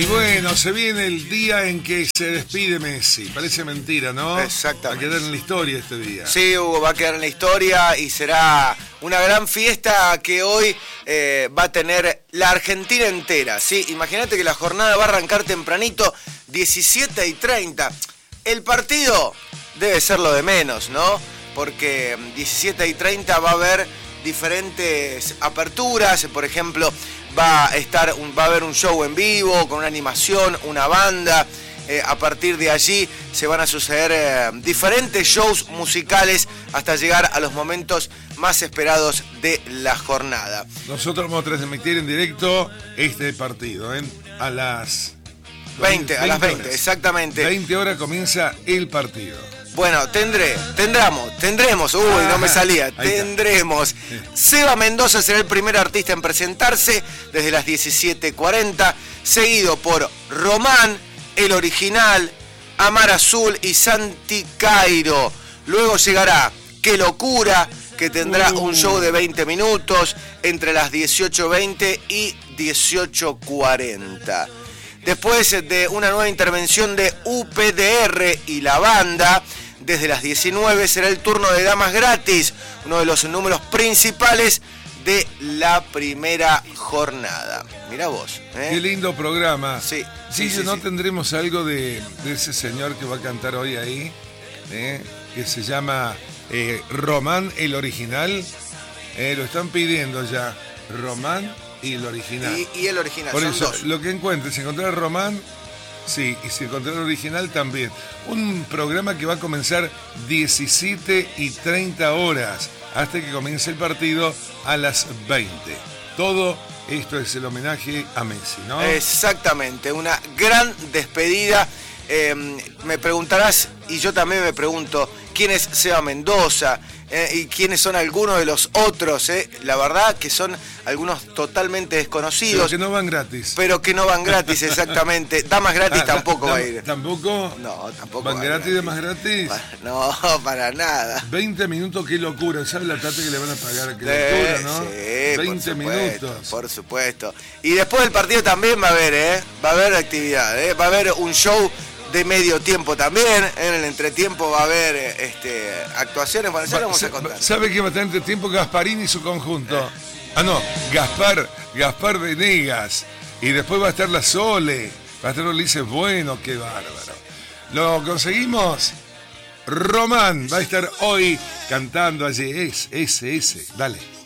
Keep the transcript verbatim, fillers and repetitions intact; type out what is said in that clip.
Y bueno, se viene el día en que se despide Messi. Parece mentira, ¿no? Exactamente. Va a quedar en la historia este día. Sí, Hugo, va a quedar en la historia y será una gran fiesta que hoy eh, va a tener la Argentina entera, ¿sí? Imagínate que la jornada va a arrancar tempranito, diecisiete y treinta. El partido debe ser lo de menos, ¿no? Porque diecisiete y treinta va a haber diferentes aperturas, por ejemplo, va a estar un, va a haber un show en vivo con una animación, una banda. Eh, a partir de allí se van a suceder eh, diferentes shows musicales hasta llegar a los momentos más esperados de la jornada. Nosotros vamos a transmitir en directo este partido, ¿eh? A las veinte, a las veinte, horas. Exactamente. veinte horas comienza el partido. Bueno, tendré, tendremos, tendremos, uy, no me salía, tendremos. Seba Mendoza será el primer artista en presentarse desde las diecisiete cuarenta, seguido por Román, el original, Amar Azul y Santi Cairo. Luego llegará Qué Locura, que tendrá uh. un show de veinte minutos entre las dieciocho veinte y dieciocho cuarenta. Después de una nueva intervención de U P D R y la banda, desde las diecinueve será el turno de Damas Gratis, uno de los números principales de la primera jornada. Mirá vos. ¿eh? Qué lindo programa. Sí. Sí, sí, sí ¿no sí. tendremos algo de, de ese señor que va a cantar hoy ahí? ¿eh? Que se llama eh, Román, el original. Eh, lo están pidiendo ya. Román y el original. Y, y el original, Por son eso, dos. lo que encuentres, si encontrar Román, sí, y si encontrar el original también. Un programa que va a comenzar diecisiete y treinta horas hasta que comience el partido a las veinte. Todo esto es el homenaje a Messi, ¿no? Exactamente, una gran despedida. Eh, me preguntarás, y yo también me pregunto, ¿quién es Seba Mendoza? Eh, y quiénes son algunos de los otros, eh. La verdad que son algunos totalmente desconocidos. Pero que no van gratis. Pero que no van gratis, exactamente. Damas gratis Ah, tampoco da, va a ir. ¿Tampoco? No, tampoco ¿Van va gratis, gratis. damas gratis? No, para nada. veinte minutos, qué locura. ¿Sabes la plata que le van a pagar? Qué Eh, locura, ¿no? Sí, veinte por supuesto, minutos. Por supuesto. Y después del partido también va a haber, ¿eh? Va a haber actividad, ¿eh? Va a haber un show de medio tiempo también. En el entretiempo va a haber este, actuaciones. Bueno, ya lo vamos a contar. ¿Sabe qué va a tener este tiempo? Gasparín y su conjunto. Ah, no, Gaspar, Gaspar Venegas. Y después va a estar la Sole. Va a estar Ulises Bueno, qué bárbaro. ¿Lo conseguimos? Román va a estar hoy cantando allí. Es, ese, ese. Dale.